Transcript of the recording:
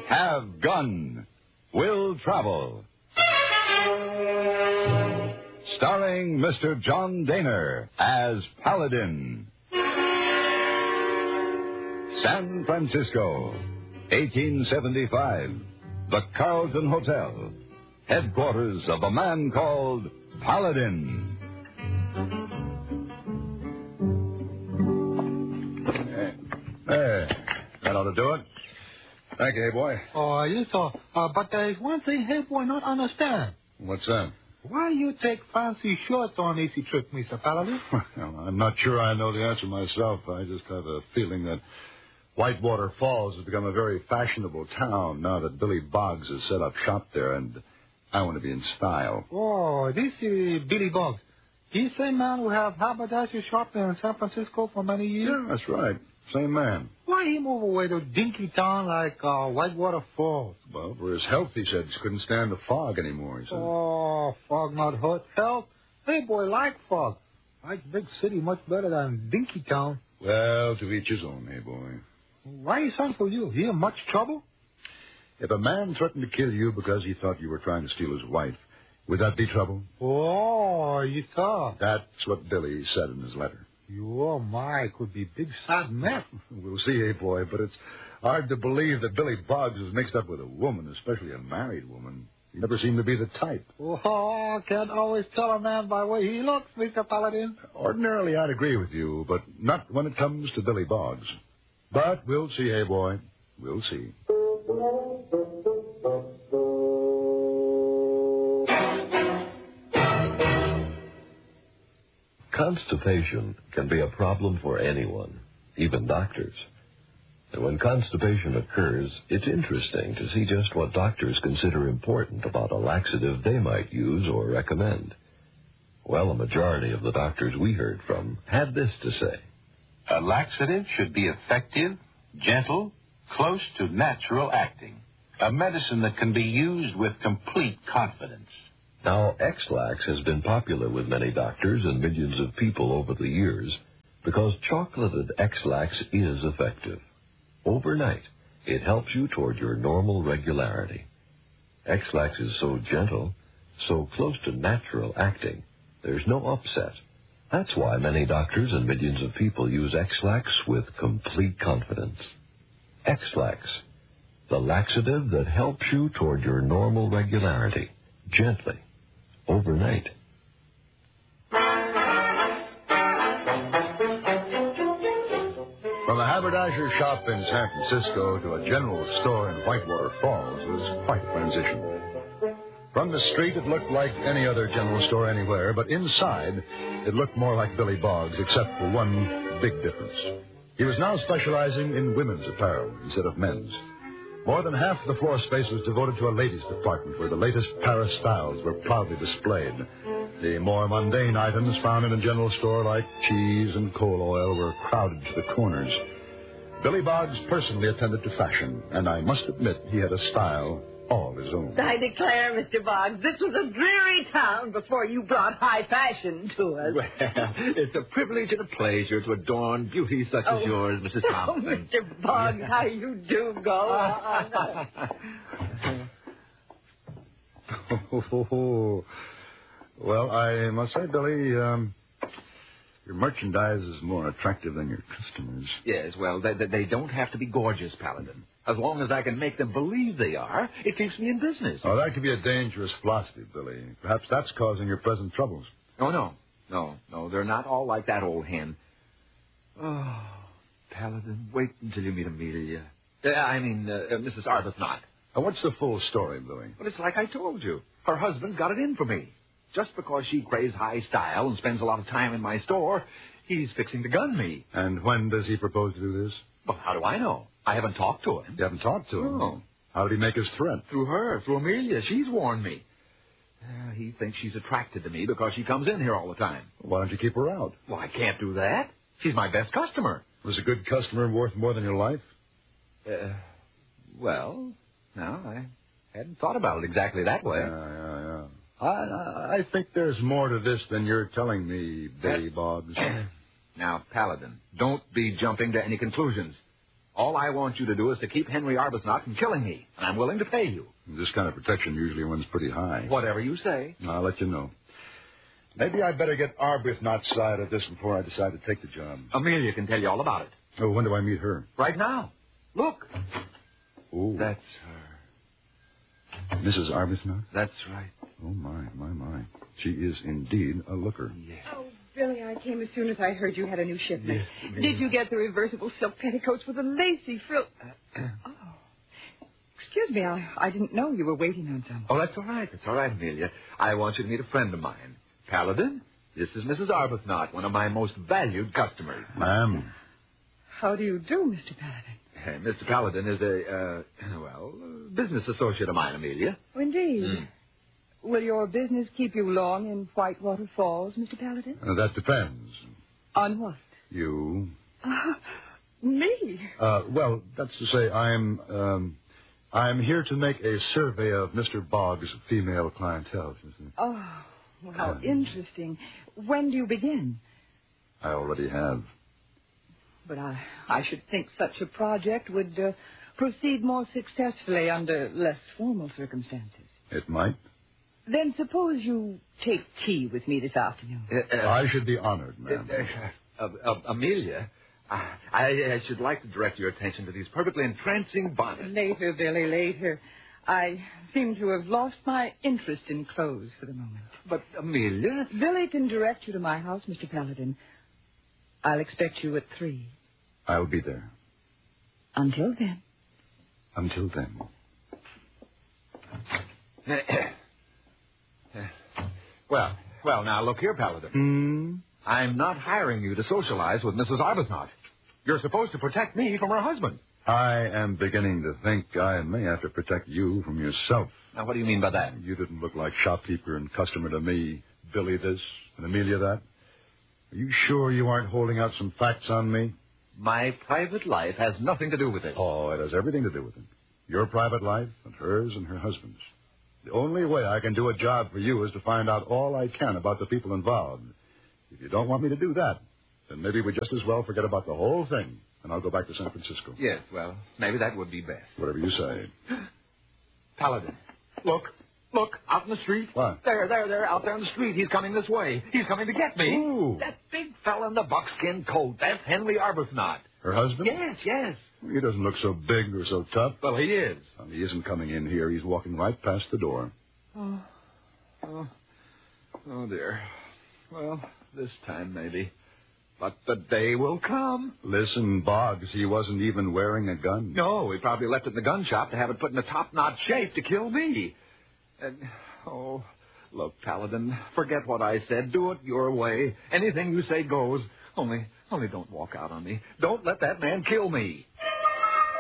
Have Gun. Will Travel. Starring Mr. John Daner as Paladin. San Francisco, 1875. The Carlton Hotel. Headquarters of a man called Paladin. That ought to do it. Thank you, hey boy. Oh, yes, sir. But there's one thing, hey boy, not understand. What's that? Why you take fancy shorts on easy trip, Mr. Paladin? Well, I'm not sure I know the answer myself. I just have a feeling that Whitewater Falls has become a very fashionable town now that Billy Boggs has set up shop there, and I want to be in style. Oh, this is Billy Boggs. He's the same man who have haberdasher shop in San Francisco for many years? Yeah, that's right. Same man. Why he move away to dinky town like Whitewater Falls? Well, for his health, he said. He couldn't stand the fog anymore, he said. Oh, fog not hurt health. Hey, boy, like fog. Like big city much better than dinky town. Well, to each his own, hey boy. Why he sent for you? He in much trouble? If a man threatened to kill you because he thought you were trying to steal his wife, would that be trouble? Oh, you saw. That's what Billy said in his letter. Oh, my, could be big sad mess. We'll see, hey boy, but it's hard to believe that Billy Boggs is mixed up with a woman, especially a married woman. He never seemed to be the type. Oh, can't always tell a man by the way he looks, Mr. Paladin. Ordinarily, I'd agree with you, but not when it comes to Billy Boggs. But we'll see, hey boy. We'll see. Constipation can be a problem for anyone, even doctors. And when constipation occurs, it's interesting to see just what doctors consider important about a laxative they might use or recommend. Well, a majority of the doctors we heard from had this to say. A laxative should be effective, gentle, close to natural acting. A medicine that can be used with complete confidence. Now, X-Lax has been popular with many doctors and millions of people over the years because chocolated X-Lax is effective. Overnight, it helps you toward your normal regularity. X-Lax is so gentle, so close to natural acting, there's no upset. That's why many doctors and millions of people use X-Lax with complete confidence. X-Lax, the laxative that helps you toward your normal regularity, gently, overnight. From a haberdasher shop in San Francisco to a general store in Whitewater Falls was quite a transition. From the street, it looked like any other general store anywhere, but inside, it looked more like Billy Boggs, except for one big difference. He was now specializing in women's apparel instead of men's. More than half the floor space was devoted to a ladies' department where the latest Paris styles were proudly displayed. The more mundane items found in a general store like cheese and coal oil were crowded to the corners. Billy Boggs personally attended to fashion, and I must admit he had a style all his own. I declare, Mr. Boggs, this was a dreary town before you brought high fashion to us. Well, it's a privilege and a pleasure to adorn beauty such as yours, Mrs. Thompson. Oh, Mr. Boggs, how you do go on. Well, I must say, Billy, your merchandise is more attractive than your customers. Yes, well, they don't have to be gorgeous, Paladin. As long as I can make them believe they are, it keeps me in business. Oh, that could be a dangerous philosophy, Billy. Perhaps that's causing your present troubles. Oh, no, they're not all like that old hen. Oh, Paladin, wait until you meet Amelia. Mrs. Arbuthnot. What's the full story, Billy? Well, it's like I told you. Her husband got it in for me. Just because she craves high style and spends a lot of time in my store, he's fixing to gun me. And when does he propose to do this? Well, how do I know? I haven't talked to him. You haven't talked to him? No. How did he make his threat? Through her, through Amelia. She's warned me. He thinks she's attracted to me because she comes in here all the time. Why don't you keep her out? Well, I can't do that. She's my best customer. Was a good customer worth more than your life? Well, no, I hadn't thought about it exactly that way. Yeah. I think there's more to this than you're telling me, Billy Boggs. Now, Paladin, don't be jumping to any conclusions. All I want you to do is to keep Henry Arbuthnot from killing me, and I'm willing to pay you. This kind of protection usually runs pretty high. Whatever you say. I'll let you know. Maybe I'd better get Arbuthnot's side of this before I decide to take the job. Amelia can tell you all about it. Oh, when do I meet her? Right now. Look. Oh, That's her. Mrs. Arbuthnot? That's right. Oh, my. She is indeed a looker. Yes. Oh, Billy, I came as soon as I heard you had a new shipment. Yes, Did you get the reversible silk petticoats with a lacy frill? Oh. Excuse me, I didn't know you were waiting on someone. Oh, that's all right. That's all right, Amelia. I want you to meet a friend of mine. Paladin, this is Mrs. Arbuthnot, one of my most valued customers. Ma'am. How do you do, Mr. Paladin? Mr. Paladin is a business associate of mine, Amelia. Oh, indeed. Will your business keep you long in Whitewater Falls, Mr. Paladin? That depends. On what? You. Me? Well, that's to say, I'm here to make a survey of Mr. Boggs' female clientele. Oh, well, how interesting. When do you begin? I already have. But I should think such a project would proceed more successfully under less formal circumstances. It might. Then suppose you take tea with me this afternoon. I should be honored, ma'am. Amelia, I should like to direct your attention to these perfectly entrancing bonnets. Later, Billy, later. I seem to have lost my interest in clothes for the moment. But, Amelia... Billy can direct you to my house, Mr. Paladin. I'll expect you at 3. I'll be there. Until then. Until then. Well, now, look here, Paladin. I'm not hiring you to socialize with Mrs. Arbuthnot. You're supposed to protect me from her husband. I am beginning to think I may have to protect you from yourself. Now, what do you mean by that? You didn't look like shopkeeper and customer to me, Billy this and Amelia that. Are you sure you aren't holding out some facts on me? My private life has nothing to do with it. Oh, it has everything to do with it. Your private life and hers and her husband's. The only way I can do a job for you is to find out all I can about the people involved. If you don't want me to do that, then maybe we just as well forget about the whole thing, and I'll go back to San Francisco. Yes, well, maybe that would be best. Whatever you say. Paladin, look, out in the street. What? There, out there in the street. He's coming this way. He's coming to get me. Ooh. That big fella in the buckskin coat, that's Henry Arbuthnot. Her husband? Yes. He doesn't look so big or so tough. Well, he is. He isn't coming in here. He's walking right past the door. Oh, dear. Well, this time maybe. But the day will come. Listen, Boggs, he wasn't even wearing a gun. No, he probably left it in the gun shop to have it put in a top-notch shape to kill me. And, look, Paladin, forget what I said. Do it your way. Anything you say goes. Only don't walk out on me. Don't let that man kill me.